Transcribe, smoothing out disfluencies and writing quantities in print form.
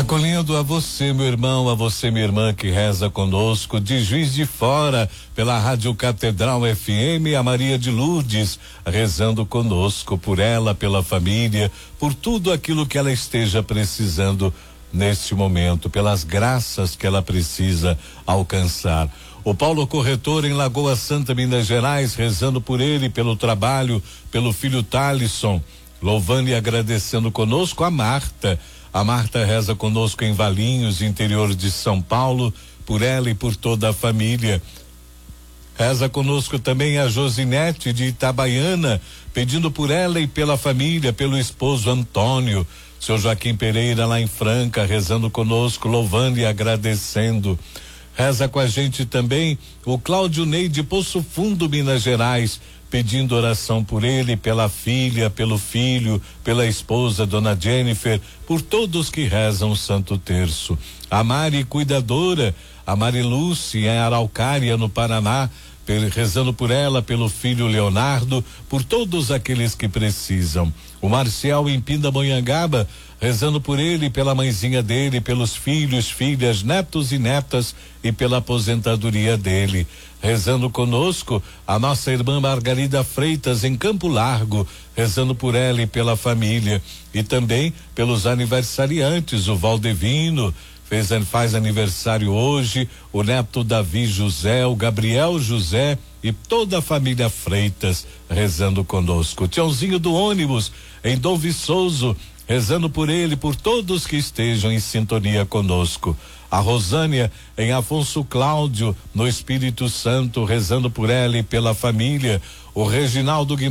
Acolhendo a você, meu irmão, a você, minha irmã, que reza conosco, de Juiz de Fora, pela Rádio Catedral FM, a Maria de Lourdes, rezando conosco, por ela, pela família, por tudo aquilo que ela esteja precisando neste momento, pelas graças que ela precisa alcançar. O Paulo Corretor em Lagoa Santa, Minas Gerais, rezando por ele, pelo trabalho, pelo filho Thalisson, louvando e agradecendo conosco a Marta. A Marta reza conosco em Valinhos, interior de São Paulo, por ela e por toda a família. Reza conosco também a Josinete de Itabaiana, pedindo por ela e pela família, pelo esposo Antônio. Seu Joaquim Pereira lá em Franca, rezando conosco, louvando e agradecendo. Reza com a gente também o Cláudio Ney de Poço Fundo, Minas Gerais, pedindo oração por ele, pela filha, pelo filho, pela esposa, Dona Jennifer, por todos que rezam o Santo Terço. A Mari Cuidadora, a Mari Lúcia em Araucária, no Paraná, rezando por ela, pelo filho Leonardo, por todos aqueles que precisam. O Marcial em Pindamonhangaba, rezando por ele, pela mãezinha dele, pelos filhos, filhas, netos e netas e pela aposentadoria dele. Rezando conosco a nossa irmã Margarida Freitas em Campo Largo, rezando por ela e pela família, e também pelos aniversariantes, o Valdevino faz aniversário hoje, o neto Davi José, o Gabriel José e toda a família Freitas rezando conosco. O Tiãozinho do ônibus em Dom Viçoso, rezando por ele, por todos que estejam em sintonia conosco. A Rosânia em Afonso Cláudio, no Espírito Santo, rezando por ela e pela família. O Reginaldo Guimarães